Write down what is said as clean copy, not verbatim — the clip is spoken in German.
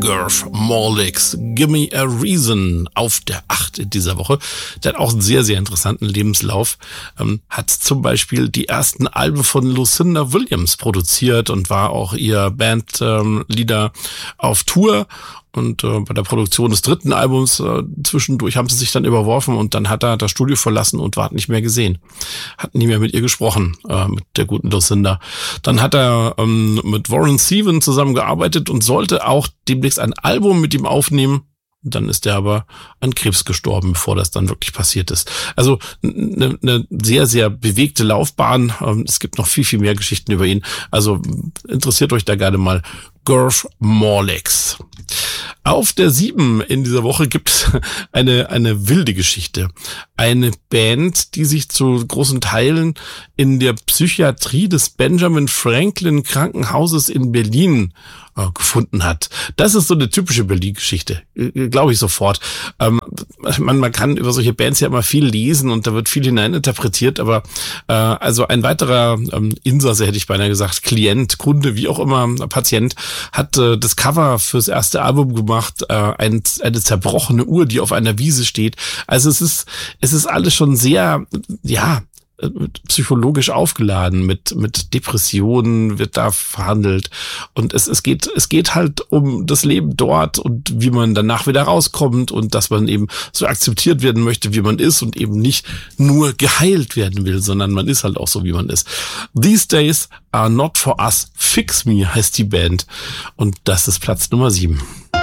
Garth Morlix, Gimme a Reason, auf der 8 in dieser Woche. Der hat auch einen sehr, sehr interessanten Lebenslauf. Hat zum Beispiel die ersten Alben von Lucinda Williams produziert und war auch ihr Bandleader auf Tour. Und bei der Produktion des dritten Albums zwischendurch haben sie sich dann überworfen und dann hat er das Studio verlassen und war nicht mehr gesehen. Hat nie mehr mit ihr gesprochen, mit der guten Lucinda. Dann hat er mit Warren Zevon zusammengearbeitet und sollte auch demnächst ein Album mit ihm aufnehmen. Dann ist er aber an Krebs gestorben, bevor das dann wirklich passiert ist. Also eine sehr, sehr bewegte Laufbahn. Es gibt noch viel, viel mehr Geschichten über ihn. Also interessiert euch da gerne mal. Garth Morlix. Auf der 7 in dieser Woche gibt es eine wilde Geschichte. Eine Band, die sich zu großen Teilen in der Psychiatrie des Benjamin Franklin Krankenhauses in Berlin gefunden hat. Das ist so eine typische Berlin-Geschichte, glaube ich sofort. Man kann über solche Bands ja immer viel lesen und da wird viel hineininterpretiert, aber also ein weiterer Insasse, hätte ich beinahe gesagt, Klient, Kunde, wie auch immer, Patient, hat das Cover fürs erste Album gemacht, eine zerbrochene Uhr, die auf einer Wiese steht. Also es ist alles schon sehr, ja, psychologisch aufgeladen, mit Depressionen wird da verhandelt und es geht halt um das Leben dort und wie man danach wieder rauskommt und dass man eben so akzeptiert werden möchte, wie man ist und eben nicht nur geheilt werden will, sondern man ist halt auch so, wie man ist. These Days Are Not For Us, Fix Me heißt die Band und das ist Platz Nummer 7.